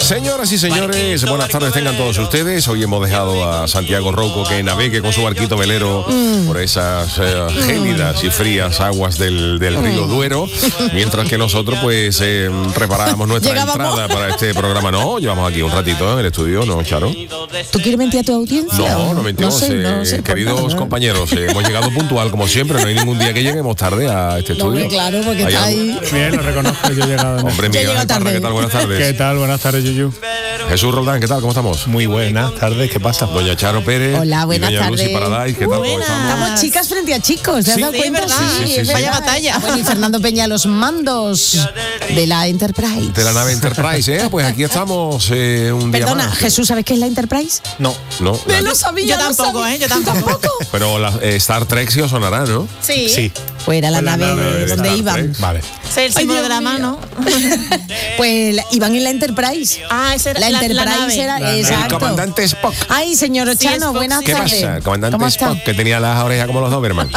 Señoras y señores, buenas tardes tengan todos ustedes. Hoy hemos dejado a Santiago Rouco que navegue con su barquito velero por esas gélidas y frías aguas del río Duero, mientras que nosotros pues preparábamos nuestra entrada para este programa. No, llevamos aquí un ratito en el estudio, ¿no, Charo? ¿Tú quieres mentir a tu audiencia? No mentimos. No sé, queridos compañeros, hemos llegado puntual como siempre. No hay ningún día que lleguemos tarde a este estudio. No, claro, porque está ahí. Bien, lo reconozco, yo he llegado. Hombre, Miguel Ángel Parra, ¿qué tal? Buenas tardes. ¿Qué tal? Buenas tardes, Yuyu. Jesús Roldán, ¿qué tal? ¿Cómo estamos? Muy buenas tardes, ¿qué pasa? Doña Charo Pérez. Hola, buenas y doña tardes. Lucy Paradise, ¿qué tal? ¿Cómo estamos? Estamos chicas frente a chicos, ¿te has dado cuenta? ¿verdad? Sí. Vaya batalla. Bueno, y Fernando Peña a los mandos de la Enterprise. De la nave Enterprise, ¿eh? Pues aquí estamos un día Perdona, más. Jesús, ¿sabes qué es la Enterprise? No. Me lo sabía. Yo tampoco, yo tampoco. Pero la Star Trek sí os sonará, ¿no? Sí. Pues era la Pues la nave nave de donde Star iban. Trek. Vale. Es el símbolo de la mano. Pues iban en la Enterprise. Ah, esa era La la Enterprise nave. era, La nave. El exacto. comandante Spock. Ay, señor Sí, Ochano, Spock, buenas sí. ¿Qué tardes. pasa? El comandante ¿Cómo está? Spock, que tenía las orejas como los Doberman.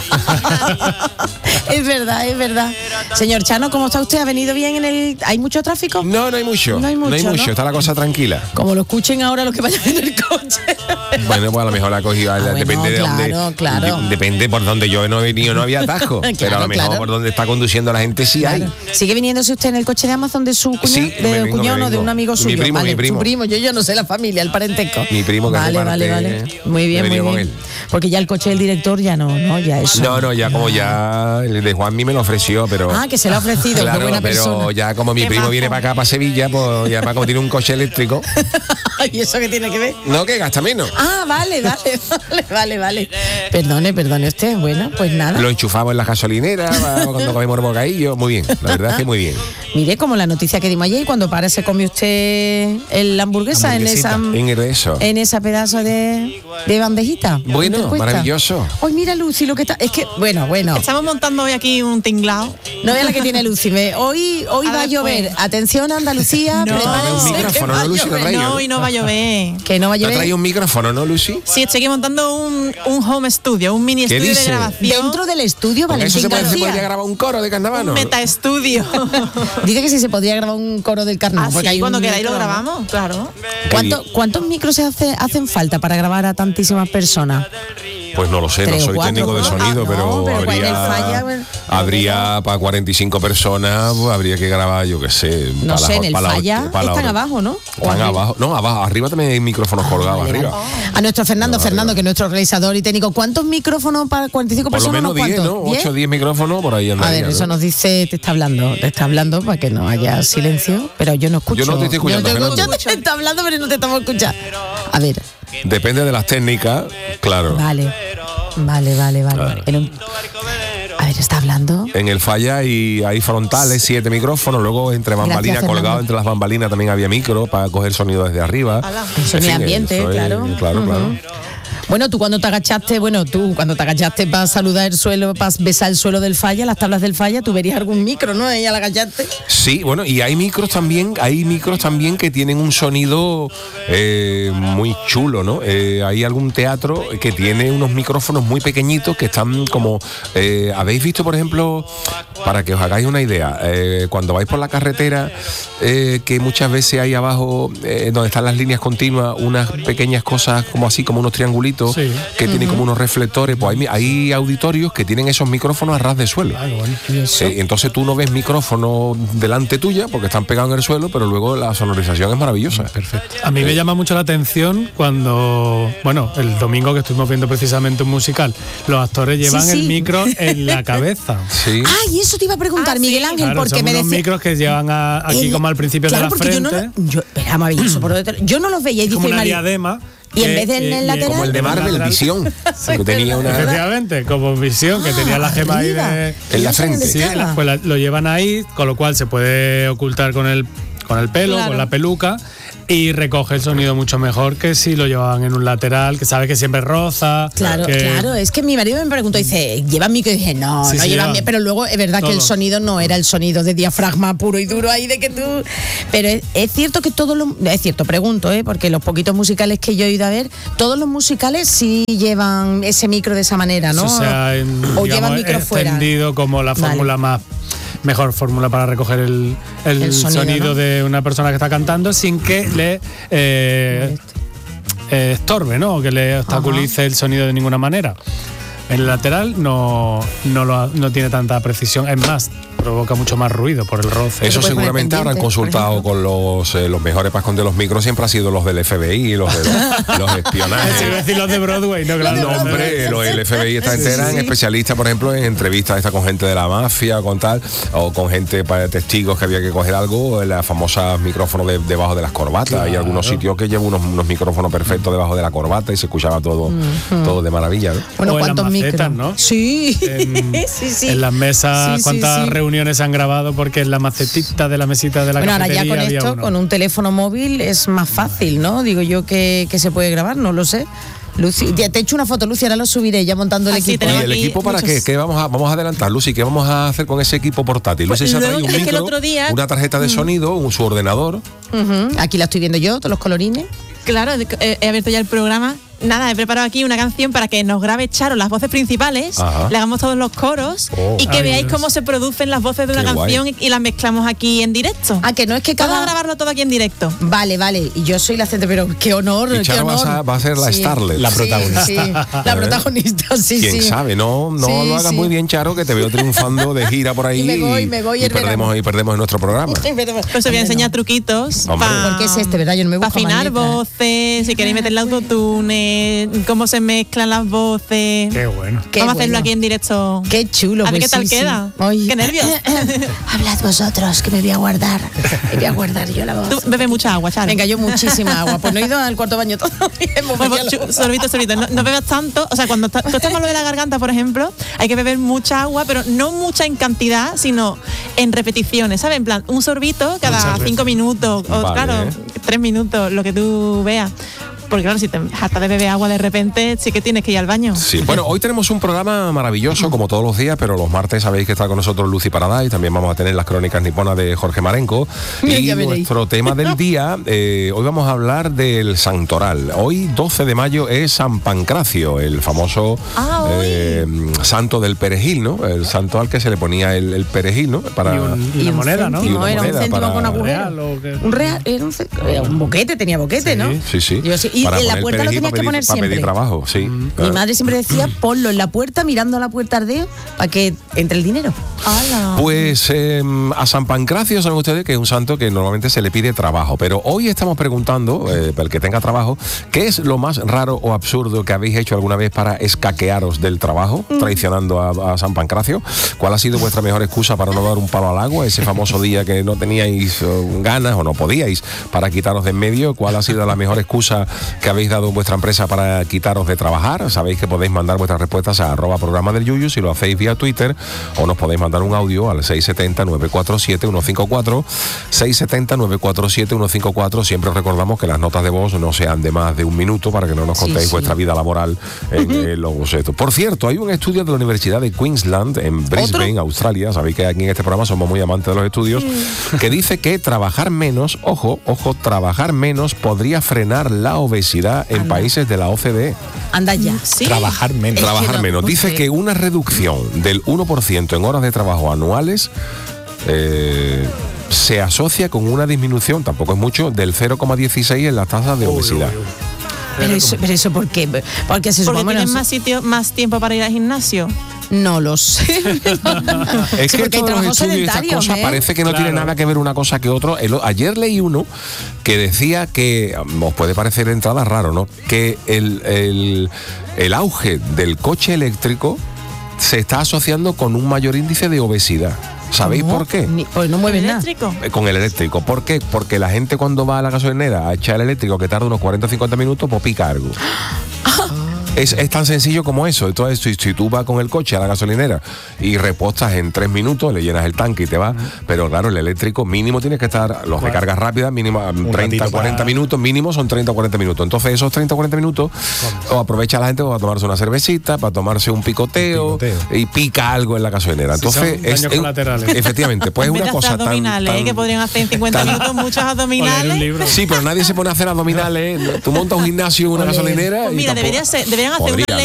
Es verdad. Señor Chano, ¿cómo está usted? ¿Ha venido bien en el...? ¿Hay mucho tráfico? No hay mucho. No hay mucho, ¿no? Está la cosa tranquila. Como lo escuchen ahora los que vayan en el coche. Bueno, pues a lo mejor la cogí. Depende de dónde. Claro. Depende por donde yo no he venido, no había atajo. Pero a lo mejor por donde está conduciendo la gente sí hay. ¿Sigue viniéndose usted en el coche de Amazon de su cuñado? Sí, me vengo, ¿O de un amigo Mi suyo? primo, Vale, mi primo. Su primo, yo no sé la familia, el parentesco. Mi primo que Vale. Muy bien, he venido con él. Porque ya el coche del director ya no, ya eso. No, ya como ya el de Juanmi me lo ofreció, pero... Ah, que se lo ha ofrecido, claro, qué buena pero persona. ya como mi Qué primo majo. viene para acá, para Sevilla, pues ya como tiene un coche eléctrico, ¿Y eso qué tiene que ver? no, que gasta menos. Ah, vale. Perdone usted. Bueno, pues nada. Lo enchufamos en la gasolinera cuando comemos bocadillo. Muy bien, la verdad es que muy bien. Mire, como la noticia que dimos ayer, cuando se come usted la hamburguesa en esa pedazo de bandejita. Bueno, ¿Cuánto cuesta? maravilloso. Ay, mira, Lucy, lo que está... Es que, bueno. Estamos montando hoy aquí un tinglao. No vea la que tiene Lucy. Hoy va a llover. Atención, Andalucía. No. Prepárense Un que micrófono, va ¿no, a Lucy? llover. ¿Te trae? No, hoy no va a llover. Que no va a ¿Te ha llover. traído un micrófono, no, Lucy? Sí, estoy aquí montando un home studio, un mini ¿Qué estudio de dice? grabación. Dentro del estudio, Con eso Valentín se podría García. grabar un coro de carnaval, Un ¿no? meta estudio. Dice que sí se podría grabar un coro del carnaval. porque hay Cuando un queráis lo micro, ¿no? grabamos, claro. ¿Cuántos micros hacen falta para grabar a tantísimas personas? Pues no lo sé, no 3 o soy 4, técnico de ¿no? sonido, No, pero pero cuando él falla, habría para 45 personas, pues habría que grabar, yo qué sé. No sé, en el falla están abajo, ¿no? Están abajo. No, abajo, arriba también hay micrófonos colgados arriba. A nuestro Fernando, que es nuestro realizador y técnico, ¿cuántos micrófonos para 45 Por lo personas? menos 10, ¿no? 8 o 10 micrófonos por ahí A andaría, ver, eso ¿no? nos dice, te está hablando para que no haya silencio, pero yo no escucho. Yo no te estoy escuchando, Yo Fernando. te está hablando, pero no te estamos escuchando. A ver, Depende de las técnicas, claro. vale. A ver, ¿está hablando? En el falla hay frontales, 7 micrófonos, luego entre bambalinas, Fernando. colgado entre las bambalinas también había micro para coger sonido desde arriba. El sonido ambiente, eso es, claro. Claro. Bueno, tú cuando te agachaste para saludar el suelo, para besar el suelo del falla, las tablas del falla, tú verías algún micro, ¿no? Ella la agachaste. Sí, bueno, y hay micros también que tienen un sonido muy chulo, ¿no? Hay algún teatro que tiene unos micrófonos muy pequeñitos que están como... ¿habéis visto, por ejemplo, para que os hagáis una idea, cuando vais por la carretera, que muchas veces hay abajo, donde están las líneas continuas, unas pequeñas cosas como así, como unos triangulitos, Sí. que tienen como unos reflectores, pues hay auditorios que tienen esos micrófonos a ras de suelo. Claro, bueno. Entonces tú no ves micrófono delante tuya porque están pegados en el suelo, pero luego la sonorización es maravillosa. Perfecto. A mí me llama mucho la atención cuando, bueno, el domingo que estuvimos viendo precisamente un musical, los actores llevan Sí. el micro en la cabeza. Sí. Ay, eso te iba a preguntar, Miguel Ángel, Claro, porque son me unos decía... micros que llevan aquí como al principio claro, de la porque frente. Era maravilloso, yo no los veía y como dice una Mari- diadema. Y en vez del lateral... Como el de Marvel, lateral. Visión, que tenía una... Efectivamente, como visión, que tenía la gema ahí arriba. de... En la No sé dónde frente. Sí, estaba. pues lo llevan ahí, con lo cual se puede ocultar con el pelo, Claro. con la peluca, y recoge el sonido mucho mejor que si lo llevaban en un lateral, que sabe que siempre roza. Claro, es que mi marido me preguntó, dice, ¿llevan micro? Y dije, no Sí, sí, llevan llevan. pero luego es verdad que el Todo. sonido no era el sonido de diafragma puro y duro ahí de que tú... Pero es cierto que pregunto, porque los poquitos musicales que yo he ido a ver, todos los musicales sí llevan ese micro de esa manera, ¿no? Eso se ha o llevan micro fuera. extendido como la fórmula más mejor fórmula para recoger el sonido, ¿no? de una persona que está cantando sin que le estorbe, ¿no? O que le obstaculice el sonido de ninguna manera. En el lateral no tiene tanta precisión, es más, provoca mucho más ruido por el roce. Eso seguramente habrán consultado con los mejores para esconder los micros, siempre ha sido los del FBI, los espionajes. Es decir, los de Broadway, no, claro. No, hombre, el FBI eran especialistas, por ejemplo, en entrevistas con gente de la mafia, con tal, o con gente para testigos que había que coger algo, las famosas micrófonos debajo de las corbatas. Claro. Hay algunos sitios que llevan unos micrófonos perfectos debajo de la corbata y se escuchaba todo de maravilla, ¿no? Bueno, o ¿cuántos macetas, ¿no? Sí. En las mesas, ¿cuántas reuniones se han grabado? Porque en la macetita de la mesita de la cafetería ahora ya con había esto, uno. con un teléfono móvil es más fácil, ¿no? Digo yo que se puede grabar, no lo sé. Lucy, ya te he hecho una foto, Lucy, ahora lo subiré ya montando el equipo. ¿Y el equipo para qué? ¿Qué vamos a adelantar, Lucy? ¿Qué vamos a hacer con ese equipo portátil? Pues Lucy se ha traído un es que micro, el otro día, una tarjeta de sonido, su ordenador. Aquí la estoy viendo yo, todos los colorines. Claro, he abierto ya el programa. Nada, he preparado aquí una canción para que nos grabe Charo las voces principales, le hagamos todos los coros y que veáis cómo se producen las voces de una canción y las mezclamos aquí en directo. Ah, que no es que Vamos a grabarlo todo aquí en directo. Vale. Y yo soy la gente, pero qué honor, y Charo qué honor. va a ser la Starlet. La protagonista. Sí, la protagonista, sí. ¿Quién sabe? No lo hagas muy bien, Charo, que te veo triunfando de gira por ahí. Y me voy y perdemos en nuestro programa. Pues os voy a enseñar truquitos. Porque es ¿verdad? Yo no me busco para afinar voces, si queréis meter el autotune, cómo se mezclan las voces. Qué bueno. Vamos a hacerlo aquí en directo. Qué chulo. A ver pues qué tal queda. Oye. Qué nervios. Hablad vosotros, que me voy a guardar. Me voy a guardar yo la voz. Tú bebe mucha agua, Charo. Venga, yo muchísima agua. Pues no he ido al cuarto baño todavía. Sorbito. No bebas tanto. O sea, cuando tú estás malo de la garganta, por ejemplo, hay que beber mucha agua, pero no mucha en cantidad, sino en repeticiones, ¿sabes? En plan, un sorbito cada 5 minutos, o vale. claro, 3 minutos, lo que tú veas. Porque claro, si te hartas de beber agua de repente, sí que tienes que ir al baño. Sí, bueno, hoy tenemos un programa maravilloso, como todos los días, pero los martes sabéis que está con nosotros Lucy Paradise, también vamos a tener las crónicas niponas de Jorge Marenco. Y nuestro tema del día, hoy vamos a hablar del santoral. Hoy, 12 de mayo, es San Pancracio, el famoso santo del perejil, ¿no? El santo al que se le ponía el perejil, ¿no? Para, y una moneda, ¿no? Y una era moneda un céntimo con agujero. Un real, era un boquete, tenía boquete, ¿no? Sí. Yo sí. Y en la puerta lo tenías que poner siempre. Para pedir trabajo, sí. Mi madre siempre decía, ponlo en la puerta, mirando a la puerta ardeo, para que entre el dinero. ¡Hala! Pues a San Pancracio, saben ustedes que es un santo que normalmente se le pide trabajo, pero hoy estamos preguntando, para el que tenga trabajo, ¿qué es lo más raro o absurdo que habéis hecho alguna vez para escaquearos del trabajo, traicionando a San Pancracio? ¿Cuál ha sido vuestra mejor excusa para no dar un palo al agua, ese famoso día que no teníais ganas o no podíais para quitaros de en medio? ¿Cuál ha sido la mejor excusa que habéis dado en vuestra empresa para quitaros de trabajar? Sabéis que podéis mandar vuestras respuestas a @programa del Yuyu si lo hacéis vía Twitter, o nos podéis mandar un audio al 670-947-154, 670-947-154. Siempre os recordamos que las notas de voz no sean de más de un minuto para que no nos contéis vuestra vida laboral en los bocetos. Por cierto, hay un estudio de la Universidad de Queensland en Brisbane, Australia, sabéis que aquí en este programa somos muy amantes de los estudios, que dice que trabajar menos, ojo, trabajar menos podría frenar la obesidad en países de la OCDE. Anda ya. Sí. Trabajar menos. Dice que una reducción del 1% en horas de trabajo anuales se asocia con una disminución, tampoco es mucho, del 0,16 en las tasas de obesidad. Pero eso ¿por qué? Porque se supone tienes más tiempo para ir al gimnasio. No lo sé. Es que todos los estudios y estas cosas parece que no tiene nada que ver una cosa que otra. Ayer leí uno que decía que, os puede parecer de entrada raro, ¿no? Que el auge del coche eléctrico se está asociando con un mayor índice de obesidad. ¿Sabéis por qué? Pues no mueve nada. Con el eléctrico. ¿Por qué? Porque la gente cuando va a la gasolinera a echar el eléctrico, que tarda unos 40 o 50 minutos, pues pica algo. Es tan sencillo como eso. Entonces, si tú vas con el coche a la gasolinera y repostas en 3 minutos, le llenas el tanque y te vas, pero claro, el eléctrico mínimo tiene que estar, los de cargas rápidas, mínimo 30, 40 minutos, mínimo son 30 o 40 minutos. Entonces, esos 30 o 40 minutos, o aprovecha la gente para tomarse una cervecita, para tomarse un picoteo. Y pica algo en la gasolinera. Entonces, daños colaterales. Efectivamente, pues es una cosa abdominales, que podrían hacer en 50 minutos muchos abdominales. Sí, pero nadie se pone a hacer abdominales. Tú montas un gimnasio en una gasolinera. Pues mira, deberían hacer una ley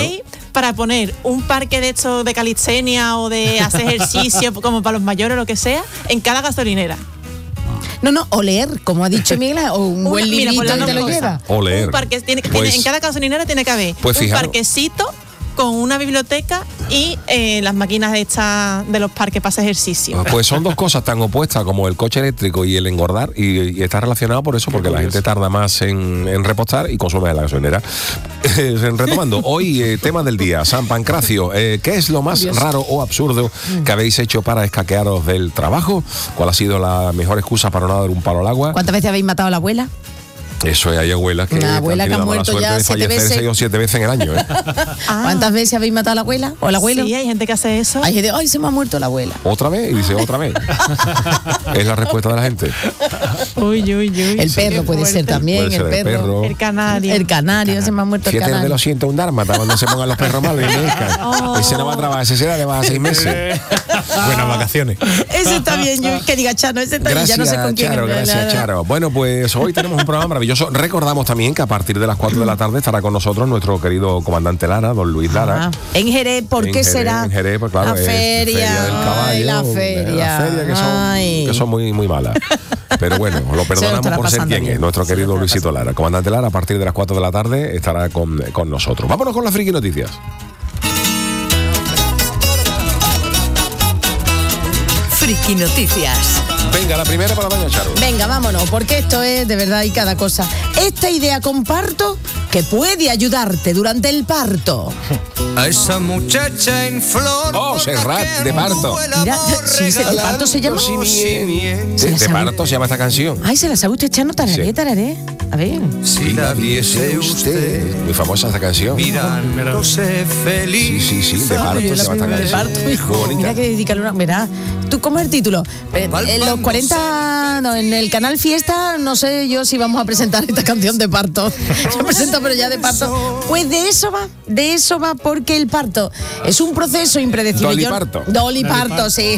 para poner un parque de estos de calistenia o de hacer ejercicio como para los mayores o lo que sea en cada gasolinera. No, o leer, como ha dicho Miguel, o un buen librito y te lo lleva. O leer. Un parque, en cada gasolinera tiene que haber un parquecito con una biblioteca y las máquinas de los parques para hacer ejercicio. Pues son dos cosas tan opuestas como el coche eléctrico y el engordar, y está relacionado por eso, porque la gente tarda más en repostar y consume de la gasolinera. Retomando, hoy tema del día, San Pancracio, ¿qué es lo más raro o absurdo que habéis hecho para escaquearos del trabajo? ¿Cuál ha sido la mejor excusa para no dar un palo al agua? ¿Cuántas veces habéis matado a la abuela? Eso es, hay abuelas que una abuela que ha muerto ya de 7 veces. 6 o 7 veces en el año, ¿eh? ¿Cuántas veces habéis matado a la abuela o al abuelo? Sí, hay gente que hace eso. Hay gente, ay, se me ha muerto la abuela. ¿Otra vez? Y dice, otra vez. Es la respuesta de la gente. Uy. El perro puede ser también, puede ser el perro. El canario. El canario, se me ha muerto el canario. De los 101 dálmatas, cuando se pongan los perros malos y ese no va a trabajar, ese será de más a 6 meses. Buenas vacaciones. Ese está bien, que diga Chano, ese está bien, ya no sé con quién. Charo, gracias, Charo. Bueno, pues hoy tenemos un programa maravilloso. Recordamos también que a partir de las 4 de la tarde estará con nosotros nuestro querido comandante Lara, don Luis Lara. En Jerez, ¿por qué será? En Jerez, pues claro, la feria del caballo. Ay, la feria. Que son muy malas. Pero bueno, lo perdonamos por ser quien es, nuestro querido Luisito Lara. Comandante Lara, a partir de las 4 de la tarde estará con nosotros. Vámonos con las friki noticias. Friki Noticias. Venga, la primera para doña Charo. Venga, vámonos, porque esto es de verdad y cada cosa. Esta idea comparto que puede ayudarte durante el parto. A esa muchacha en flor. Oh, Serrat, de parto. Mira, sí, de parto se llama. De parto se llama esta canción. Ay, se la sabe usted echando tararé, Sí. tararé. A ver. Si la viese usted. Muy famosa esta canción. Mirándose feliz. Sí, de parto se llama esta De canción. parto, Muy hijo. bonita. Mira que dedicarle una. Verá, ¿tú cómo es el título? En los 40, no, en el canal Fiesta, no sé yo si vamos a presentar esta canción de parto. Yo presento, pero ya de parto. Pues de eso va, porque el parto es un proceso impredecible. Dolly Parto, sí.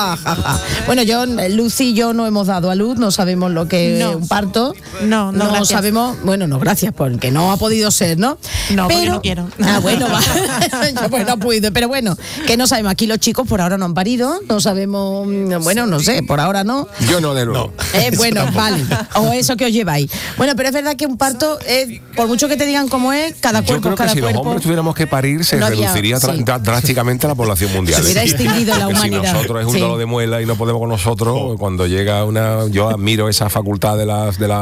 Bueno, Lucy y yo no hemos dado a luz, no sabemos lo que es un parto. No, gracias. Sabemos, bueno, no, gracias, porque no ha podido ser, ¿no? No, pero porque no quiero. Bueno, va. Yo pues no pude, pero bueno, que no sabemos. Aquí los chicos por ahora no han parido, no sabemos, bueno, no sé, por ahora no. Yo no, de nuevo. Bueno, vale. O eso que os lleváis. Bueno, pero es verdad que un parto, por mucho que te digan cómo es, cada cuerpo Yo creo es cada que si cuerpo. los hombres tuviéramos que parir, se No había- reduciría sí. drásticamente la población mundial. Se hubiera extinguido la Porque humanidad. Si nosotros es un Sí. dolor de muela y no podemos con nosotros, cuando llega una. Yo admiro esa facultad de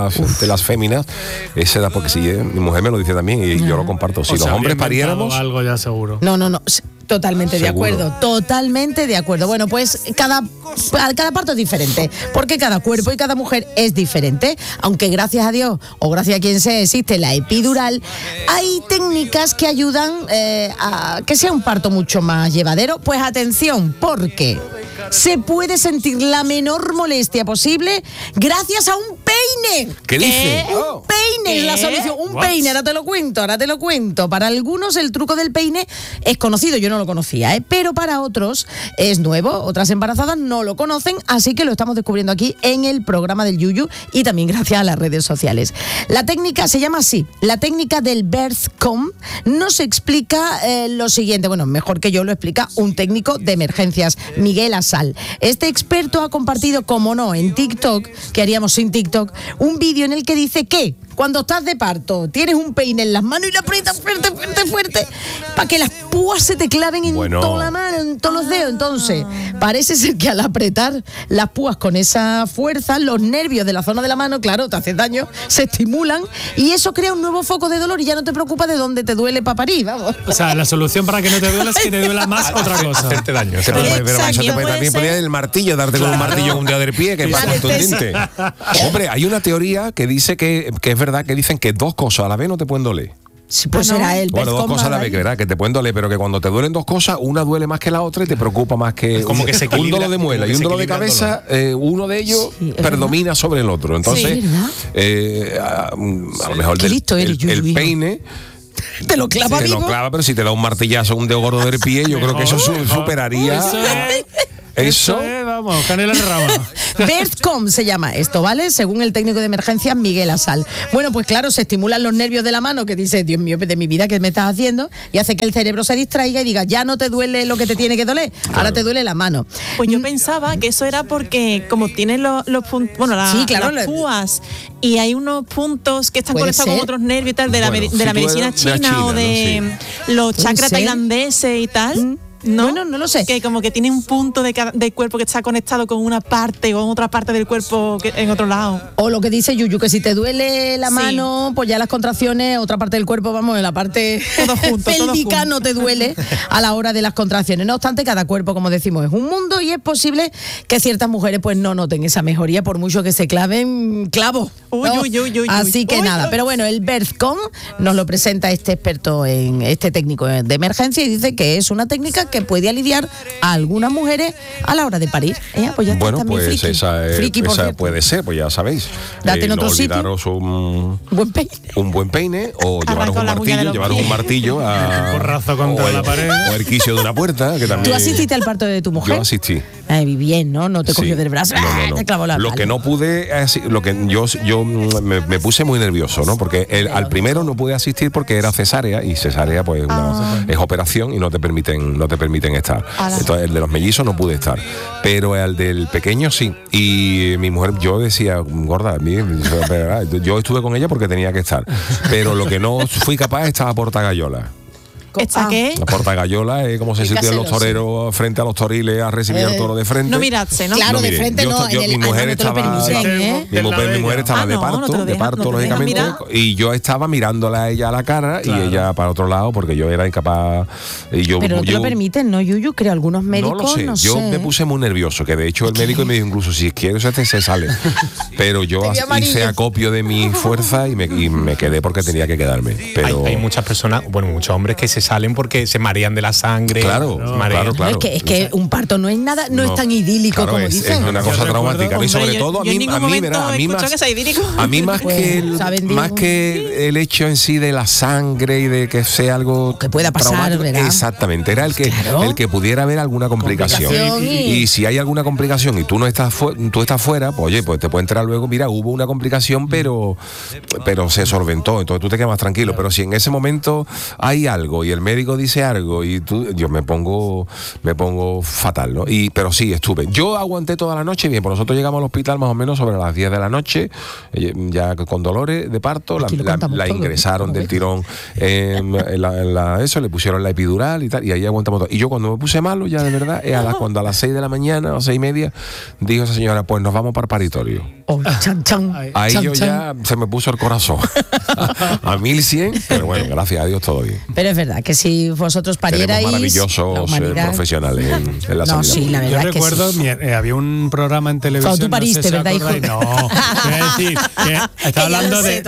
las féminas, esa edad, porque si mi mujer me lo dice también y yo lo comparto. Si O los sea, hombres habría inventado pariéramos. algo ya seguro. No. Totalmente de Seguro. acuerdo, totalmente de acuerdo. Bueno, pues cada parto es diferente, porque cada cuerpo y cada mujer es diferente. Aunque gracias a Dios, o gracias a quien sea, existe la epidural, hay técnicas que ayudan a que sea un parto mucho más llevadero. Pues atención, porque se puede sentir la menor molestia posible gracias a un peine. ¿Qué dice? Un peine es la solución, un peine, ahora te lo cuento. Para algunos el truco del peine es conocido, yo no lo conocía, pero para otros es nuevo, otras embarazadas no lo conocen, así que lo estamos descubriendo aquí en el programa del Yuyu y también gracias a las redes sociales. La técnica se llama así, la técnica del birth-com. Nos explica lo siguiente, bueno, mejor que yo lo explica un técnico de emergencias, Miguel Asal. Este experto ha compartido, como no, en TikTok, que haríamos sin TikTok, un vídeo en el que dice que cuando estás de parto tienes un peine en las manos y lo aprietas fuerte, para que las púas se te claven en toda la mano, en todos los dedos. Entonces, parece ser que al apretar las púas con esa fuerza, los nervios de la zona de la mano, claro, te hacen daño, se estimulan y eso crea un nuevo foco de dolor y ya no te preocupas de dónde te duele para parir, vamos. O sea, la solución para que no te duela es que te duela más otra cosa. Hacerte daño. Pero Exacto, eso te puede también ser. poner el martillo, darte con un martillo en un dedo del pie, que pasa contundente. Hombre, hay una teoría que dice que es verdad, que dicen que dos cosas a la vez no te pueden doler. Sí, pues será el Bueno, dos cosas a la vez, que verás, que te pueden doler, pero que cuando te duelen dos cosas, una duele más que la otra y te preocupa más que. Es como que se un equilibra, dolor de muela como que y un se dolor de equilibra el cabeza, uno de ellos Sí, es predomina sobre el otro. Entonces, Sí, a lo mejor Qué listo eres, Yuyu, el hijo. peine. Te lo clava Te lo vivo. clava, pero si te da un martillazo, un dedo gordo del pie, yo creo que eso superaría. Eso, vamos, canela en rama. BirthCom se llama esto, ¿vale? Según el técnico de emergencias Miguel Asal. Bueno, pues claro, se estimulan los nervios de la mano, que dice, Dios mío, de mi vida, ¿qué me estás haciendo? Y hace que el cerebro se distraiga y diga, ya no te duele lo que te tiene que doler, ahora te duele la mano. Pues yo pensaba que eso era porque como tienen los puntos, bueno, Sí, claro, las púas, y hay unos puntos que están Puede conectados con ser. otros nervios y tal, de Bueno, la si tú medicina eres de china China, o de los Puede chakras ser. tailandeses y tal. ¿No? Bueno, no lo sé. Que como que tiene un punto del cuerpo que está conectado con una parte o con otra parte del cuerpo en otro lado. O lo que dice Yuyu, que si te duele la Sí. mano, pues ya las contracciones, otra parte del cuerpo, vamos, en la parte Todo junto, pélvica todo no te duele a la hora de las contracciones. No obstante, cada cuerpo, como decimos, es un mundo y es posible que ciertas mujeres pues no noten esa mejoría por mucho que se claven clavos. Uy, ¿no? uy, uy, uy, Así uy. que Uy, nada, uy. pero bueno, el BirthCom nos lo presenta este experto este técnico de emergencia y dice que es una técnica que puede aliviar a algunas mujeres a la hora de parir. Pues ya está, Bueno, también pues friki. Friki, por esa cierto. puede ser, pues ya sabéis. Date en otro no sitio. olvidaros Buen peine. un buen peine o llevaros con la uña de los pies. un martillo a, Un porrazo contra o el- la pared. o el quicio de una puerta, que también. ¿Tú asististe al parto de tu mujer? Yo asistí. Ay, bien, ¿no? No te cogió Sí. del brazo. No. Te clavó la Lo pala. que no pude, lo que yo me puse muy nervioso, ¿no? Porque al primero no pude asistir porque era cesárea y cesárea pues es operación y no te permiten estar. Ala. Entonces el de los mellizos no pude estar, pero el del pequeño sí. Y mi mujer, yo decía, gorda, yo estuve con ella porque tenía que estar, pero lo que no fui capaz estaba Portagayola. ¿Está qué? La Portagayola es como se sitúan los casero, toreros frente a los toriles a recibir al toro de frente. No mirarse, ¿no? Claro, de mire, frente no. mi en el, mujer no te lo estaba. permiten, ¿eh? Mi mujer estaba Ah, de no, parto, no te lo dejan- no te lógicamente, dejan y yo estaba mirándola a ella a la cara Claro. y ella para otro lado porque yo era incapaz. Y yo, Pero no te yo- lo permiten, ¿no, Yuyu? Creo algunos médicos, no lo sé, yo sé. me puse muy nervioso, que de hecho el médico me dijo incluso si quieres se sale. Pero yo Te vi amarillo. hice acopio de mi fuerza y me quedé porque tenía que quedarme. Pero Hay muchas personas, bueno, muchos hombres que se salen porque se marean de la sangre. Claro, se marean. claro. Es que un parto no es nada, no es tan idílico claro, como es dicen. una Yo cosa recuerdo- traumática, ¿no? Y sobre Hombre, todo yo en ningún momento verá, he escuchado que sea idílico. a mí más Pues, ¿saben, Diego? más que el hecho en sí de la sangre y de que sea algo Que pueda pasar, traumático, ¿verdad? exactamente, era Claro. el que pudiera haber alguna complicación. Complicación Y si hay alguna complicación y tú no estás tú estás fuera, pues oye, pues te puede enterar luego, mira, hubo una complicación, pero se solventó, entonces tú te quedas más tranquilo, pero si en ese momento hay algo y el médico dice algo y yo me pongo fatal, ¿no? Pero sí, estuve. Yo aguanté toda la noche bien, pues nosotros llegamos al hospital más o menos sobre las 10 de la noche, ya con dolores de parto, Aquí lo contamos la todo, ingresaron ¿no? del tirón eso, le pusieron la epidural y tal, y ahí aguantamos todo. Y yo cuando me puse malo, ya de verdad, cuando a las 6 de la mañana o 6:30, dijo esa señora, pues nos vamos para el paritorio. Oh, chan, chan, Ahí chan, yo chan. ya se me puso el corazón a 1100, pero bueno, gracias a Dios todo bien. Pero es verdad que si vosotros parierais. Tenemos la maravillosos humanidad- profesionales en la No, sanidad. sí, la Yo verdad es que recuerdo, sí. había un programa en televisión. Cuando tú pariste, no sé si ¿verdad, acordáis? hijo? No, quiero decir, que estaba ya lo hablando sé,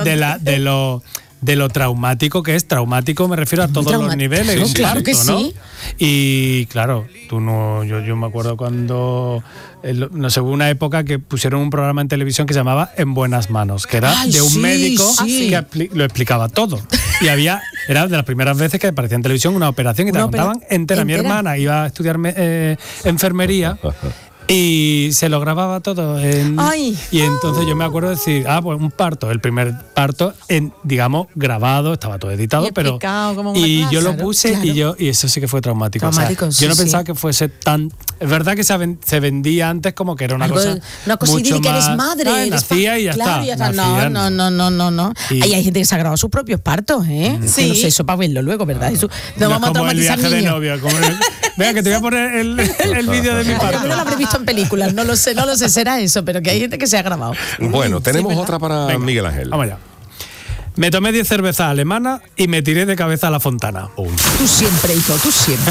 de lo traumático que es. Traumático me refiero a todos los traumático. niveles. Sí, un sí, claro que parto, ¿no? sí. Y claro, yo me acuerdo cuando, no sé, hubo una época que pusieron un programa en televisión que se llamaba En Buenas Manos, que era Ay, de un sí, médico sí. que lo explicaba todo. Y era de las primeras veces que aparecía en televisión una operación y te la Una contaban entera. Mi entera. hermana iba a estudiar enfermería. Y se lo grababa todo. Ay. Y entonces yo me acuerdo de decir, pues un parto, el primer parto, digamos, grabado, estaba todo editado, Y pero. explicado como una Y clase. yo lo Claro, puse claro. y eso sí que fue traumático. Traumático, yo no sí, pensaba sí. que fuese tan. Es verdad que se vendía antes como que era una Algo cosa. una cosa mucho idílica, eres más- madre. Ah, eres nacía y ya claro, está. ya está. Nacía, No. Y- Ahí hay gente que se ha grabado sus propios partos, ¿eh? Sí. Yo no sé, eso para verlo luego, ¿verdad? Eso, no No vamos a es como el traumatizar viaje de niños. novio. Venga, que te voy a poner el vídeo de mi Yo parto. creo que lo habré visto en películas, no lo sé, será eso, pero que hay gente que se ha grabado. Bueno, tenemos ¿verdad? otra para Venga, Miguel Ángel. Vamos allá. Me tomé 10 cervezas alemanas y me tiré de cabeza a la fontana. Tú siempre, hijo, tú siempre.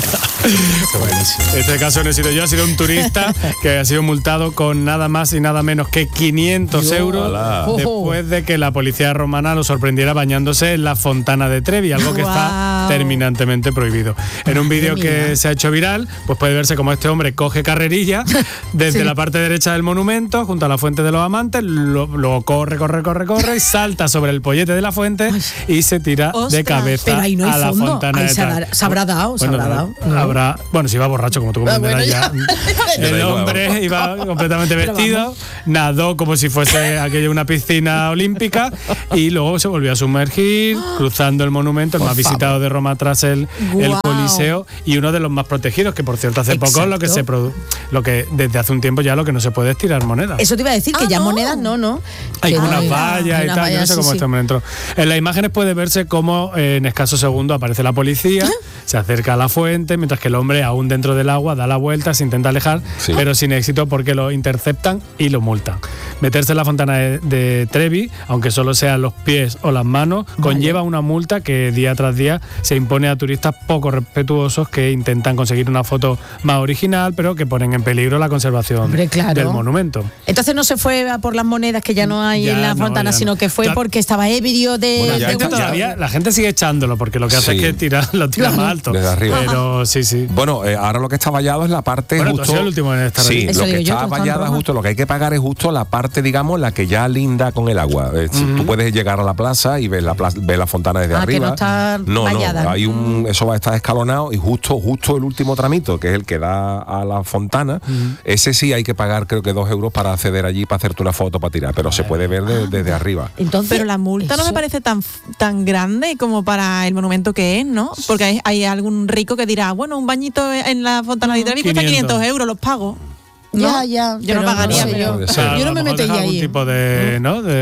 En este caso no he sido yo, ha sido un turista que ha sido multado con nada más y nada menos que 500 euros Hola. después de que la policía romana lo sorprendiera bañándose en la fontana de Trevi, algo que está Guau. terminantemente prohibido. En un vídeo mía. que se ha hecho viral, pues puede verse como este hombre coge carrerilla desde Sí. la parte derecha del monumento, junto a la Fuente de los Amantes, luego corre y salta sobre el pollete de la fuente y se tira de Ostras. cabeza Pero ahí no a hay la fondo. fontana Ahí de se tal. habrá dado, se habrá dado. No. Bueno, si va borracho, como tú comprenderás, bueno, ya. El hombre iba completamente vestido, nadó como si fuese aquello una piscina olímpica y luego se volvió a sumergir, cruzando el monumento, el más visitado de Roma tras el Coliseo y uno de los más protegidos, que por cierto hace poco lo que desde hace un tiempo ya lo que no se puede es tirar monedas. Eso te iba a decir, que ya monedas no. Hay Que unas no, vallas y unas tal, yo no vallas, sé cómo sí, está dentro. En las imágenes puede verse cómo en escasos segundos aparece la policía, se acerca a la fuente, mientras que el hombre, aún dentro del agua, da la vuelta, se intenta alejar, pero sin éxito porque lo interceptan y lo multan. Meterse en la fontana de Trevi, aunque solo sean los pies o las manos, conlleva una multa que día tras día se impone a turistas poco respetuosos que intentan conseguir una foto más original, pero que ponen en peligro la conservación del monumento. Entonces no se fue a por las monedas que ya no hay en la fontana, sino que fue porque estaba ebrio la gente sigue echándolo porque lo que hace es que lo tira más alto. Desde arriba. Pero sí. Bueno, ahora lo que está vallado es la parte justo. Tú has sido el último en estar sí, ahí. lo que está vallada justo, lo que hay que pagar es justo la parte, digamos, la que ya linda con el agua. Tú puedes llegar a la plaza y ver la fontana desde arriba. Que no está vallada. Hay eso va a estar escalonado y justo el último tramito, que es el que da a la fontana, ese sí hay que pagar creo que 2 euros para acceder allí, para hacerte una foto, para tirar, pero se puede ver desde arriba. Entonces, pero la multa no me parece tan grande como para el monumento que es, ¿no? Porque hay algún rico que dirá, bueno, un bañito en la fontana de Trevi cuesta 500 euros, los pago. Ya. Yo no pagaría, pero yo no me metería ahí. Algún tipo de,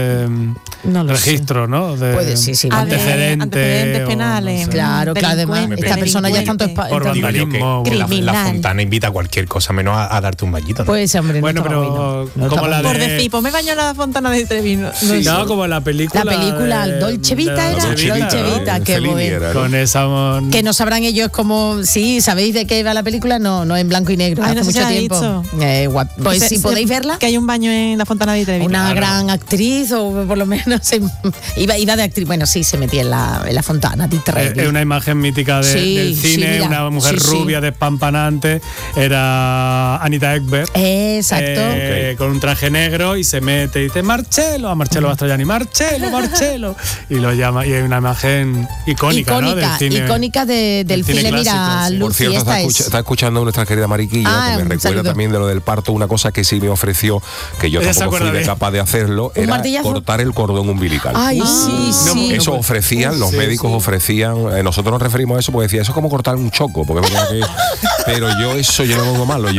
de registro, ¿no? De antecedentes penales. Claro, además, esta persona ya está por vandalismo. La fontana invita a cualquier cosa menos a darte un bañito, ¿no? Pues hombre, bueno, pero como la de... Por decir, pues me baño en la fontana de Trevi. No, como la película. La película Dolce Vita era. Dolce Vita, que con esa... Que no sabrán ellos cómo... Sí, ¿sabéis de qué va la película? No en blanco y negro. Hace mucho tiempo. Pues si podéis verla. Que hay un baño en la fontana de Trevi. Una gran actriz, o por lo menos iba de actriz. Bueno, sí, se metía en la fontana de Trevi. Es una imagen mítica del cine, mira, una mujer rubia, despampanante. Era Anita Ekberg. Exacto. Con un traje negro y se mete y dice Marcello, a Marcello Mastroianni, Marcello. Y lo llama, y hay una imagen icónica, ¿no? Del cine, icónica del cine. Mira, sí. Por cierto, está escuchando nuestra querida Mariquilla, que me recuerda también de lo del parto, una cosa que sí me ofreció, que yo tampoco fui capaz de hacerlo, era cortar el cordón umbilical. Ay, sí. Eso ofrecían, los médicos ofrecían, nosotros nos referimos a eso porque decía, eso es como cortar un choco, porque es verdad que, pero yo no pongo malo,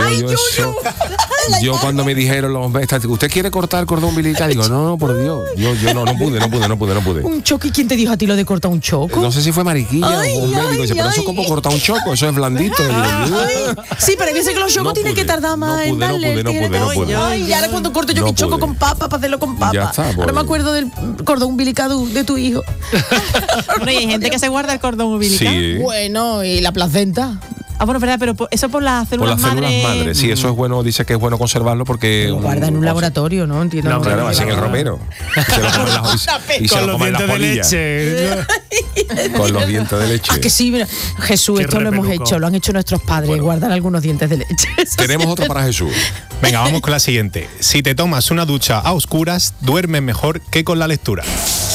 yo cuando me dijeron los médicos, ¿usted quiere cortar el cordón umbilical? Digo, no, por Dios, yo no pude. ¿Un choco? ¿Y quién te dijo a ti lo de cortar un choco? No sé si fue Mariquilla o un médico, dice, pero eso es como cortar un choco, eso es blandito. Sí, pero hay veces que los chocos tienen que tardar más en darle. No pude. Ay, y ahora cuando corto yo mi choco con papa, para hacerlo con papa. Ya está, ahora me acuerdo del cordón umbilical de tu hijo. Bueno, y hay gente que se guarda el cordón umbilical. Sí. Bueno, y la placenta. Bueno, verdad, pero eso por las células madres. Sí, eso es bueno, dice que es bueno conservarlo porque... Lo guarda en un laboratorio, ¿no? Entiendo. No, claro, así en el romero. Y se lo comen las polillas. Con los dientes de leche. Que sí, mira, Jesús, esto lo hemos hecho, lo han hecho nuestros padres, guardar algunos dientes de leche. Tenemos otro para Jesús. Venga, vamos con la siguiente. Si te tomas una ducha a oscuras, duermes mejor que con la lectura.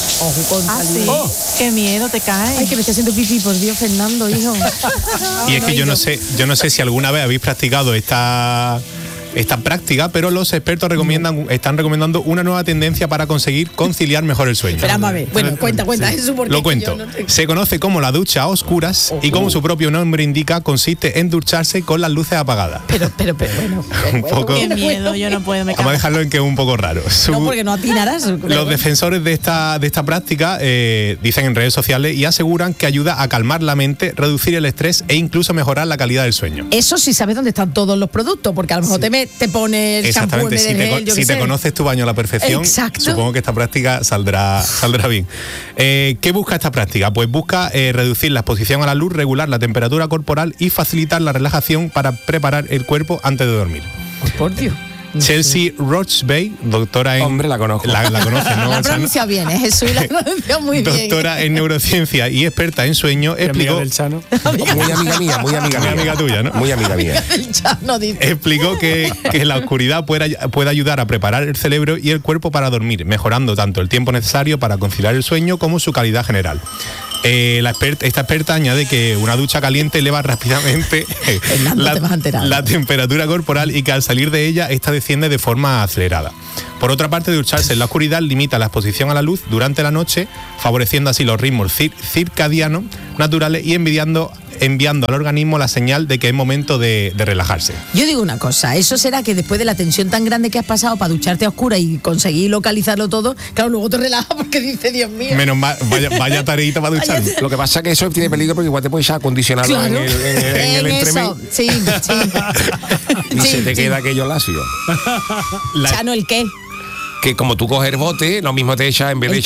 Qué miedo, te cae. Ay, que me estoy haciendo pipí, por Dios, Fernando, hijo. Y es que yo no sé si alguna vez habéis practicado esta práctica, pero los expertos están recomendando una nueva tendencia para conseguir conciliar mejor el sueño. Esperamos a ver. Bueno, cuenta, eso porque lo cuento. Se conoce como la ducha a oscuras y como su propio nombre indica, consiste en ducharse con las luces apagadas. Pero bueno. Un poco. Qué miedo, yo no puedo. Vamos a dejarlo en que es un poco raro. No, porque no atinarás. Los defensores de esta práctica dicen en redes sociales y aseguran que ayuda a calmar la mente, reducir el estrés e incluso mejorar la calidad del sueño. Eso sí sabes dónde están todos los productos, porque a lo mejor te pones el shampoo, si te conoces tu baño a la perfección, supongo que esta práctica saldrá bien. ¿Qué busca esta práctica? Pues busca reducir la exposición a la luz, regular la temperatura corporal y facilitar la relajación para preparar el cuerpo antes de dormir. Por Dios. Chelsea Rochbay, doctora en... Hombre, la conozco. La conoces, ¿no? La pronuncia bien, Jesús, la pronuncia muy bien. Doctora en neurociencia y experta en sueño, explicó... del Chano. Muy amiga mía. Muy amiga tuya, ¿no? Muy amiga mía. El Chano dice. Explicó que la oscuridad puede ayudar a preparar el cerebro y el cuerpo para dormir, mejorando tanto el tiempo necesario para conciliar el sueño como su calidad general. Esta experta añade que una ducha caliente eleva rápidamente la temperatura corporal y que al salir de ella esta desciende de forma acelerada. Por otra parte, ducharse en la oscuridad limita la exposición a la luz durante la noche, favoreciendo así los ritmos circadianos naturales y enviando al organismo la señal de que es momento de relajarse. Yo digo una cosa, eso será que después de la tensión tan grande que has pasado para ducharte a oscuras y conseguir localizarlo todo, claro, luego te relajas porque dices, Dios mío. Menos mal, vaya tareita para ducharme. Lo que pasa es que eso tiene peligro porque igual te puedes acondicionarlo claro. en el entremés. Sí. Y se te queda aquello lacio. Chano, ¿el qué? Que como tú coges bote, lo mismo te echa, en vez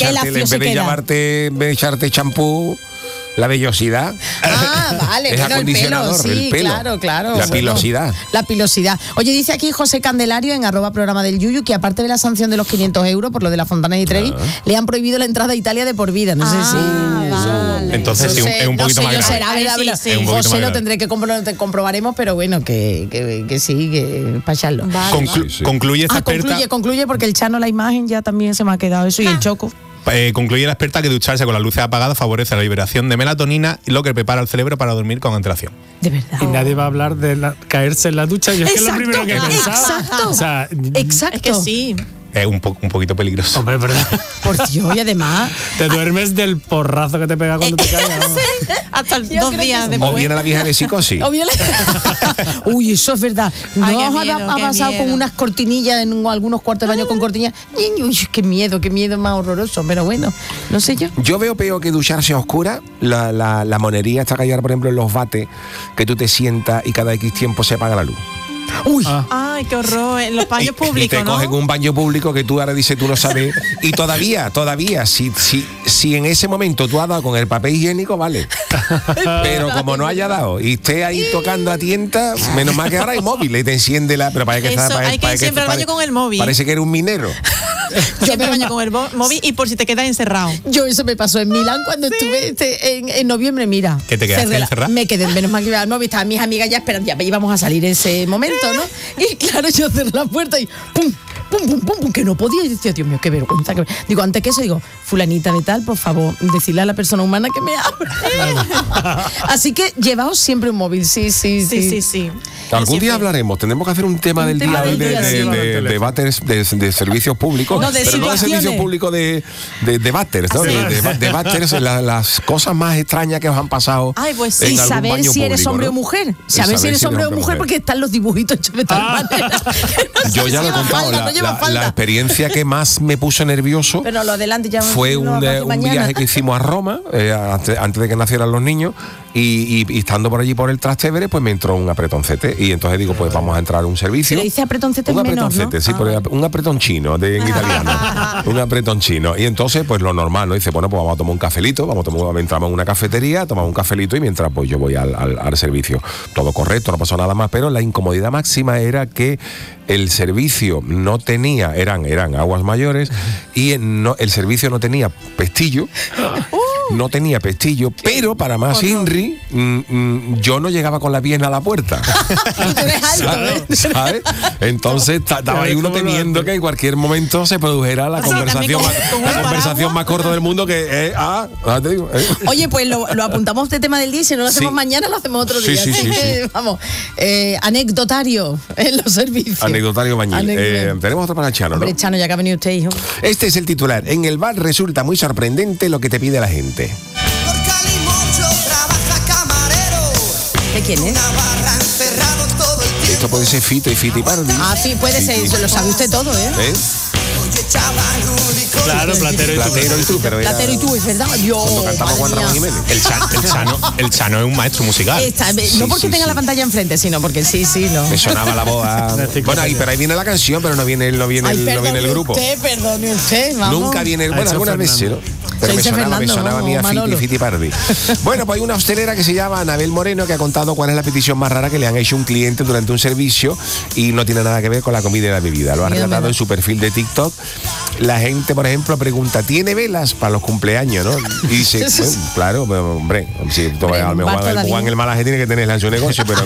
de echarte champú, la vellosidad. Ah, vale, es bueno, acondicionador, el pelo. Claro. La pilosidad. La pilosidad. Oye, dice aquí José Candelario en @programa del Yuyu que aparte de la sanción de los 500 euros por lo de la Fontana di Trevi, le han prohibido la entrada a Italia de por vida. No sé si... Vale. Entonces sí, es un poquito más grave. Será verdad, sí. José lo tendré que comprobaremos, pero bueno, que sí, que para echarlo. Vale. Concluye esta experta. Concluye porque el Chano, la imagen ya también se me ha quedado eso y el Choco. Concluye la experta que ducharse con las luces apagadas favorece la liberación de melatonina, lo que prepara el cerebro para dormir con antelación. De verdad. Y nadie va a hablar de caerse en la ducha. Yo es que es lo primero que he pensado. Exacto. O sea, exacto. Es que sí. Es un poquito peligroso. Hombre, ¿verdad? Por Dios, y además... Te duermes del porrazo que te pega cuando te caes. Hasta 2 días O después. viene la vieja de psicosis. Uy, eso es verdad. ¿No Ay, os qué miedo, ha qué pasado miedo. con unas cortinillas en algunos cuartos de baño con cortinillas? Uy, qué miedo más horroroso. Pero bueno, no sé yo. Yo veo peor que ducharse a oscura, la monería esta que hay ahora, por ejemplo, en los bates, que tú te sientas y cada X tiempo se apaga la luz. Uy, Ay, qué horror. En los baños Y públicos, te ¿no? cogen un baño público que tú ahora dices, tú no sabes. Y todavía, si en ese momento tú has dado con el papel higiénico, vale. Pero como no haya dado y esté ahí tocando a tienta, menos mal que ahora hay móvil y te enciende la... Pero parece que Eso, hay que ir siempre al baño con el móvil. Parece que eres un minero. Siempre al baño con el móvil y por si te quedas encerrado. yo eso me pasó en Milán cuando estuve en noviembre, mira. ¿Que te quedaste encerrada? Me quedé, menos mal que iba al móvil, estaban mis amigas ya esperando, ya íbamos a salir ese momento, ¿no? Y claro, yo cerré la puerta y ¡pum! Pum, que no podía. Y decía, Dios mío, qué vergüenza. Digo, antes que eso, digo, fulanita de tal, por favor, decirle a la persona humana que me abra. Así que llevaos siempre un móvil, sí. Algún día hablaremos, tendremos que hacer un tema del día de váteres, de servicios públicos, No, de pero no de servicios públicos de váteres, ¿no? De váteres, las cosas más extrañas que os han pasado. Ay, pues sí. en Y algún saber baño si eres público, hombre ¿no? o mujer. Y Saber si eres hombre o mujer porque están los dibujitos hechos de tal manera. que no Yo sé ya si lo he lleva contado, falda, no lleva falda. la experiencia que más me puso nervioso Pero lo adelante ya fue no, un mañana. viaje que hicimos a Roma, antes de que nacieran los niños, y estando por allí por el Trastevere, pues me entró un apretoncete, y entonces digo, pues vamos a entrar a un servicio. Se le dice apretoncete un menor, apretoncete, ¿no? sí, pero un apretón chino, en italiano. Un apretón chino. Y entonces, pues lo normal, ¿no? Dice, bueno, pues vamos a tomar un cafelito, entramos en una cafetería, tomamos un cafelito y mientras pues yo voy al servicio. Todo correcto, no pasó nada más, pero la incomodidad máxima era que el servicio no tenía, eran aguas mayores, y el servicio no tenía pestillo. No tenía pestillo, pero para más Inri, yo no llegaba con la pierna a la puerta. ¿Sabes? Entonces estaba ahí uno temiendo que en cualquier momento se produjera la conversación más corta del mundo que te digo. Oye, pues lo apuntamos de tema del día y si no lo hacemos Sí. mañana lo hacemos otro día. Sí. Así que, vamos, anecdotario en los servicios. Anecdotario Bañil. Tenemos otro para Chano, ¿no? Hombre, Chano, ya que ha venido usted, hijo. Este es el titular. En el bar resulta muy sorprendente lo que te pide la gente. Por Calimocho trabaja camarero. ¿De quién es? Una barra encerrado todo el tiempo. Esto puede ser Fito y Fitipardi. Ah, sí, puede ser. Eso lo sabe usted todo, ¿eh? ¿Eh? Oye, chaval, único. Claro, Platero y tú. Platero y tú, pero era Platero y tú, es verdad. Yo, cuando cantamos Juan madre Ramón mía. Jiménez. El Chano es un maestro musical. No porque tenga la pantalla enfrente, sino porque sí, no. Me sonaba la voz Bueno, pero ahí viene la canción, pero no viene el grupo. Perdone usted, vamos. Nunca viene Ha hecho algunas veces, ¿no? Pero Dice me Fernando, sonaba a mí a Manolo. Fiti Pardi. Bueno, pues hay una hostelera que se llama Anabel Moreno que ha contado cuál es la petición más rara que le han hecho un cliente durante un servicio y no tiene nada que ver con la comida y la bebida. Lo ha relatado en su perfil de TikTok. La gente, por ejemplo, pregunta, ¿tiene velas para los cumpleaños, no? Y dice, bueno, claro, pero, hombre, si tú vas a lo mejor Juan el Malaje tiene que tenerla en su negocio, pero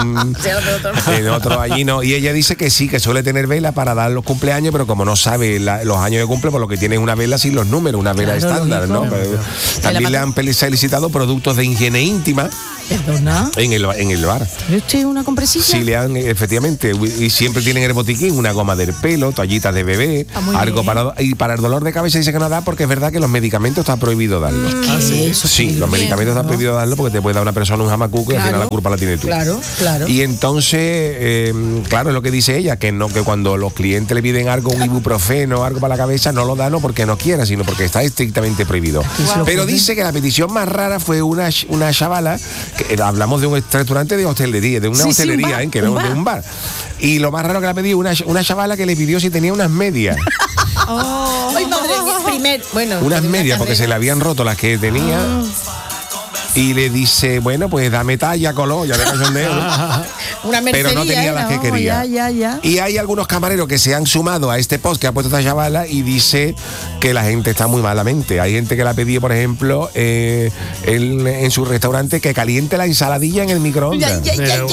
en otro allí no. Y ella dice que sí, que suele tener vela para dar los cumpleaños, pero como no sabe los años que cumple, por lo que tiene es una vela sin los números, una vela estándar. estándar, ¿no? También le han solicitado productos de higiene íntima. ¿Perdona? En el bar. ¿Pero usted una compresilla? Sí, le han, efectivamente, y siempre tienen el botiquín, una goma del pelo, toallitas de bebé, algo para el dolor de cabeza dice que no da porque es verdad que los medicamentos está prohibido darlos. Sí, los medicamentos está prohibido darlos porque te puede dar una persona un jamacuco y al final la culpa la tiene tú. Claro. Y entonces, claro, es lo que dice ella, que cuando los clientes le piden algo, un ibuprofeno, algo para la cabeza, no lo da no porque no quiera, sino porque está estrictamente prohibido. Pero dice que la petición más rara fue una chavala. Hablamos de un restaurante de hostelería, de una hostelería, que no de un bar. Y lo más raro que le ha pedido una chavala que le pidió si tenía unas medias. Ay, madre mía, unas medias, porque se le habían roto las que tenía. Y le dice, bueno, pues dame talla, color, ya de cachondeo, ¿no? Una mercería, pero no tenía las que quería. Ya. Y hay algunos camareros que se han sumado a este post que ha puesto esta chavala y dice que la gente está muy malamente. Hay gente que le ha pedido, por ejemplo, en su restaurante que caliente la ensaladilla en el microondas.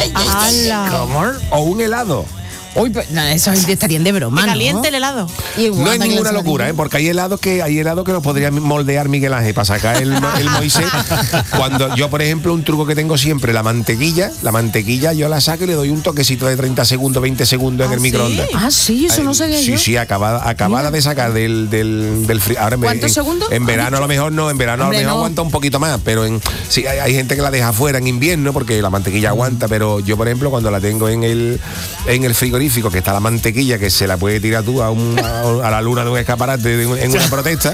O un helado. Uy, pues, esa gente estarían de broma, ¿no? Caliente el helado. No es ninguna locura, porque hay helados que los podría moldear Miguel Ángel para sacar el Moisés. Cuando yo, por ejemplo, un truco que tengo siempre, la mantequilla yo la saco y le doy un toquecito de 30 segundos, 20 segundos en el microondas. Sí, eso no sabía yo. Sí, acabada de sacar del frío. Ahora ¿cuántos segundos? En verano a lo mejor no, a lo mejor aguanta un poquito más, pero hay gente que la deja afuera en invierno porque la mantequilla aguanta, pero yo, por ejemplo, cuando la tengo en el frigorífico, que está la mantequilla que se la puede tirar tú a la luna de un escaparate en una protesta.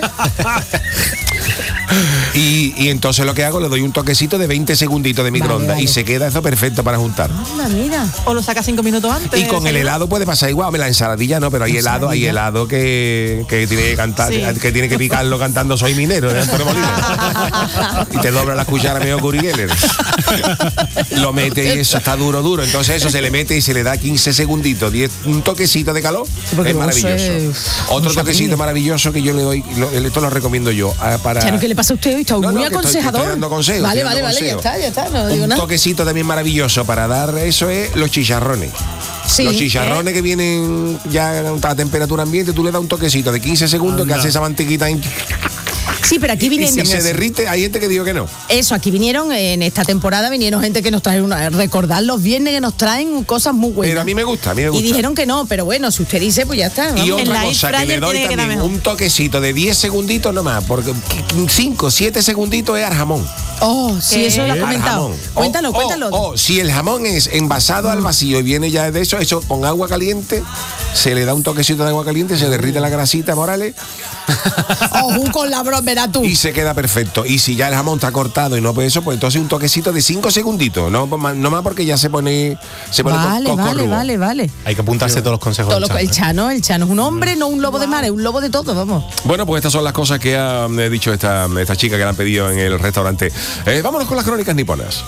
Y entonces lo que hago, le doy un toquecito de 20 segunditos de microondas y se queda eso perfecto para juntar. Mira. O lo sacas 5 minutos antes. Y con el helado puede pasar igual, la ensaladilla no, pero hay helado que tiene que cantar, que tiene que picarlo cantando Soy Minero de Antonio Molina. Y te dobla la cuchara medio Uri Geller. Lo mete y eso está duro. Entonces eso se le mete y se le da 15 segunditos, un toquecito de calor. Es maravilloso. Otro toquecito maravilloso que yo le doy, esto lo recomiendo yo para. ¿Qué le pasa a usted hoy? Está muy aconsejador. Estoy dando consejos. Vale, ya está. No digo nada. Un toquecito también maravilloso para dar eso es los chicharrones. Sí, los chicharrones que vienen ya a temperatura ambiente, tú le das un toquecito de 15 segundos que hace esa mantequita en... Sí, pero aquí vinieron. Y si se derrite, hay gente que dijo que no. Eso, aquí vinieron, en esta temporada vinieron gente que nos trae recordar los viernes que nos traen cosas muy buenas. Pero a mí me gusta. Y dijeron que no, pero bueno, si usted dice, pues ya está. ¿no? Y otra cosa que le doy también, un toquecito de 10 segunditos nomás, porque 5, 7 segunditos es al jamón. Oh, sí, eso lo has comentado. Cuéntalo. Si el jamón es envasado al vacío y viene ya de eso con agua caliente, se le da un toquecito de agua caliente, se derrite la grasita, Morales. Con la broma, verás tú. Y se queda perfecto. Y si ya el jamón está cortado y no pues eso, pues entonces un toquecito de 5 segunditos. No más porque ya se pone Vale. Hay que apuntarse todos los consejos. El Chano es un hombre, no un lobo de mar, es un lobo de todo, vamos. Bueno, pues estas son las cosas que ha dicho esta chica que le han pedido en el restaurante. Vámonos con las crónicas niponas.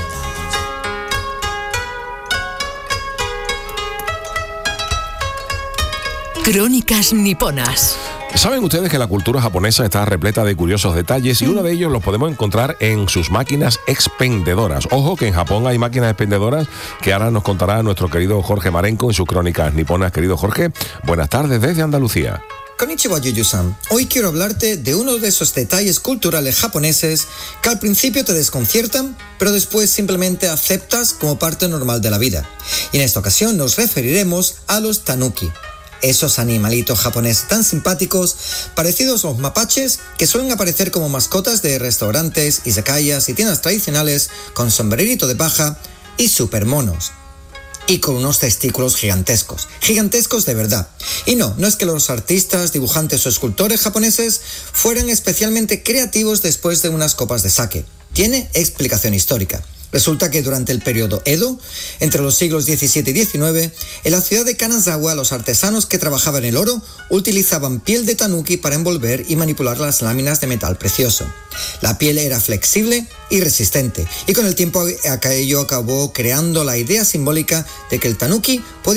Crónicas niponas. Saben ustedes que la cultura japonesa está repleta de curiosos detalles y uno de ellos los podemos encontrar en sus máquinas expendedoras. Ojo que en Japón hay máquinas expendedoras que ahora nos contará nuestro querido Jorge Marenco en sus crónicas niponas. Querido Jorge, buenas tardes desde Andalucía. Konnichiwa, Yuyu-san. Hoy quiero hablarte de uno de esos detalles culturales japoneses que al principio te desconciertan, pero después simplemente aceptas como parte normal de la vida. Y en esta ocasión nos referiremos a los tanuki. Esos animalitos japoneses tan simpáticos, parecidos a los mapaches, que suelen aparecer como mascotas de restaurantes, izakayas y tiendas tradicionales con sombrerito de paja y super monos. Y con unos testículos gigantescos de verdad. Y no es que los artistas, dibujantes o escultores japoneses fueran especialmente creativos después de unas copas de sake. Tiene explicación histórica. Resulta que durante el periodo Edo, entre los siglos XVII y XIX, en la ciudad de Kanazawa los artesanos que trabajaban el oro utilizaban piel de tanuki para envolver y manipular las láminas de metal precioso. La piel era flexible y resistente, y con el tiempo aquello acabó creando la idea simbólica de que el tanuki podía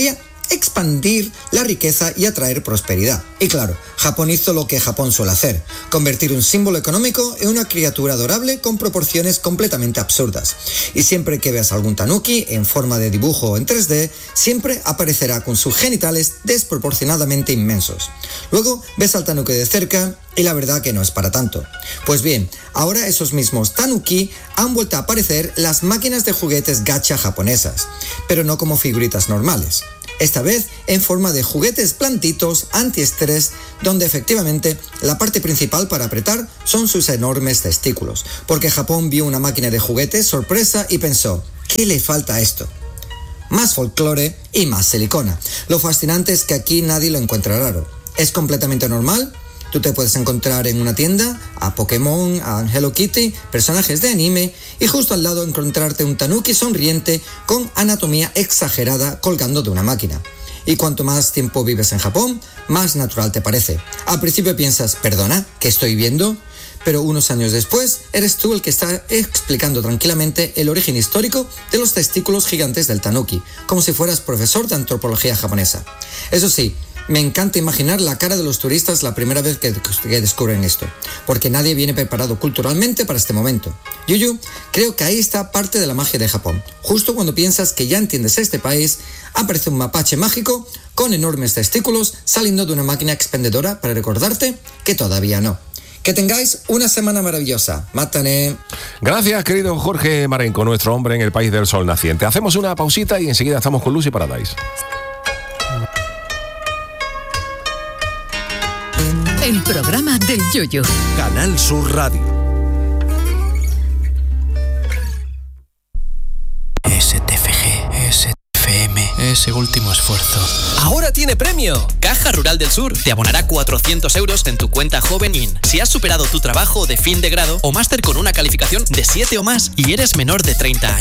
expandir la riqueza y atraer prosperidad. Y claro, Japón hizo lo que Japón suele hacer, convertir un símbolo económico en una criatura adorable con proporciones completamente absurdas. Y siempre que veas algún tanuki en forma de dibujo en 3D, siempre aparecerá con sus genitales desproporcionadamente inmensos. Luego ves al tanuki de cerca y la verdad que no es para tanto. Pues bien, ahora esos mismos tanuki han vuelto a aparecer las máquinas de juguetes gacha japonesas, pero no como figuritas normales. Esta vez en forma de juguetes blanditos antiestrés, donde efectivamente la parte principal para apretar son sus enormes testículos, porque Japón vio una máquina de juguetes sorpresa y pensó, ¿qué le falta a esto? Más folclore y más silicona. Lo fascinante es que aquí nadie lo encuentra raro. Es completamente normal. Tú te puedes encontrar en una tienda a Pokémon, a Hello Kitty, personajes de anime, y justo al lado encontrarte un tanuki sonriente con anatomía exagerada colgando de una máquina. Y cuanto más tiempo vives en Japón, más natural te parece. Al principio piensas, ¿perdona? ¿Qué estoy viendo? Pero unos años después, eres tú el que está explicando tranquilamente el origen histórico de los testículos gigantes del tanuki, como si fueras profesor de antropología japonesa. Eso sí, me encanta imaginar la cara de los turistas la primera vez que descubren esto, porque nadie viene preparado culturalmente para este momento. Yuyu, creo que ahí está parte de la magia de Japón. Justo cuando piensas que ya entiendes este país, aparece un mapache mágico con enormes testículos saliendo de una máquina expendedora para recordarte que todavía no. Que tengáis una semana maravillosa. Mátane. Gracias, querido Jorge Marenco, nuestro hombre en el país del sol naciente. Hacemos una pausita y enseguida estamos con Lucy Paradise. El programa del Yoyo. Canal Sur Radio. STFG, STFM, ese último esfuerzo. ¡Ahora tiene premio! Caja Rural del Sur te abonará 400 euros en tu cuenta Joven In si has superado tu trabajo de fin de grado o máster con una calificación de 7 o más y eres menor de 30 años.